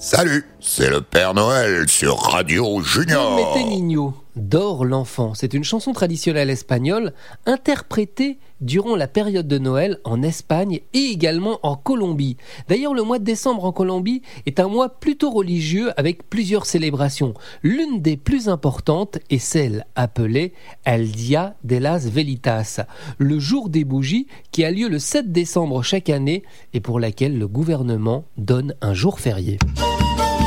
Salut, c'est le Père Noël sur Radio Junior. Mete Niño, dort l'enfant. C'est une chanson traditionnelle espagnole interprétée durant la période de Noël en Espagne et également en Colombie. D'ailleurs, le mois de décembre en Colombie est un mois plutôt religieux avec plusieurs célébrations. L'une des plus importantes est celle appelée El Día de las Velitas, le jour des bougies qui a lieu le 7 décembre chaque année et pour laquelle le gouvernement donne un jour férié.